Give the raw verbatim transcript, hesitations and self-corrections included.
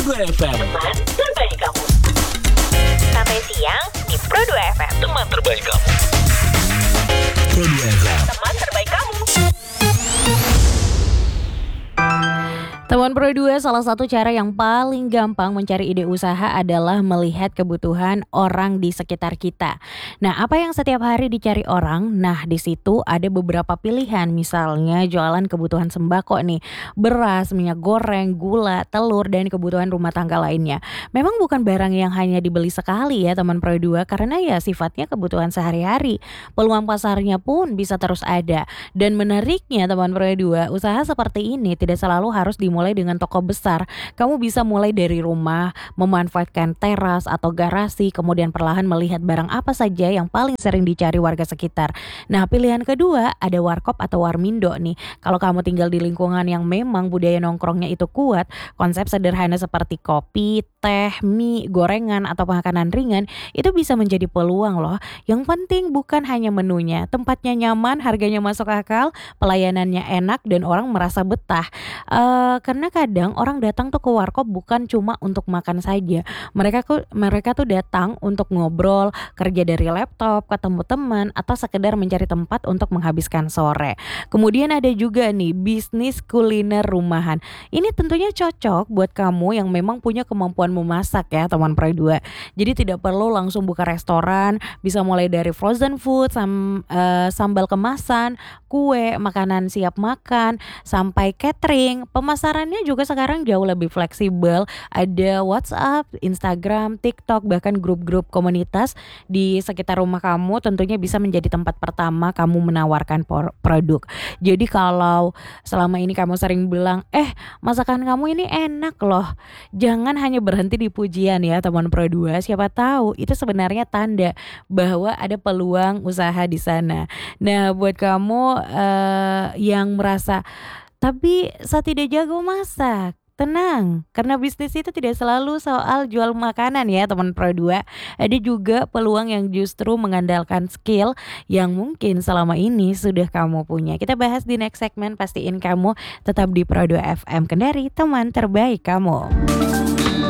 dua F M. Teman terbaik kamu. Sampai siang di Pro dua F M. Teman terbaik kamu. Pro dua F M. Teman terbaik kamu. Teman Pro dua, salah satu cara yang paling gampang mencari ide usaha adalah melihat kebutuhan orang di sekitar kita. Nah, apa yang setiap hari dicari orang? Nah, di situ ada beberapa pilihan. Misalnya jualan kebutuhan sembako nih, beras, minyak goreng, gula, telur, dan kebutuhan rumah tangga lainnya. Memang bukan barang yang hanya dibeli sekali ya teman Pro dua, karena ya sifatnya kebutuhan sehari-hari. Peluang pasarnya pun bisa terus ada. Dan menariknya teman Pro dua, usaha seperti ini tidak selalu harus dimulai mulai dengan toko besar. Kamu bisa mulai dari rumah, memanfaatkan teras atau garasi, kemudian perlahan melihat barang apa saja yang paling sering dicari warga sekitar. Nah, pilihan kedua ada warkop atau warmindo nih. Kalau kamu tinggal di lingkungan yang memang budaya nongkrongnya itu kuat, konsep sederhana seperti kopi, teh, mie, gorengan atau makanan ringan itu bisa menjadi peluang loh. Yang penting bukan hanya menunya, tempatnya nyaman, harganya masuk akal, pelayanannya enak dan orang merasa betah. Uh, karena kadang orang datang tuh ke warkop bukan cuma untuk makan saja. Mereka tuh mereka tuh datang untuk ngobrol, kerja dari laptop, ketemu teman atau sekedar mencari tempat untuk menghabiskan sore. Kemudian ada juga nih bisnis kuliner rumahan. Ini tentunya cocok buat kamu yang memang punya kemampuan memasak ya teman Pro dua. Jadi tidak perlu langsung buka restoran, bisa mulai dari frozen food, sam, uh, sambal kemasan, kue, makanan siap makan, sampai catering. Pemasarannya juga sekarang jauh lebih fleksibel. Ada WhatsApp, Instagram, TikTok, bahkan grup-grup komunitas di sekitar rumah kamu tentunya bisa menjadi tempat pertama kamu menawarkan por- produk. Jadi kalau selama ini kamu sering bilang, eh masakan kamu ini enak loh, jangan hanya berhenti di pujian ya teman Pro dua. Siapa tahu itu sebenarnya tanda bahwa ada peluang usaha di sana. Nah, buat kamu uh, yang merasa tapi saya tidak jago masak, tenang, karena bisnis itu tidak selalu soal jual makanan ya teman Pro dua. Ada juga peluang yang justru mengandalkan skill yang mungkin selama ini sudah kamu punya. Kita bahas di next segment, pastiin kamu tetap di Pro dua F M, Kendari, teman terbaik kamu.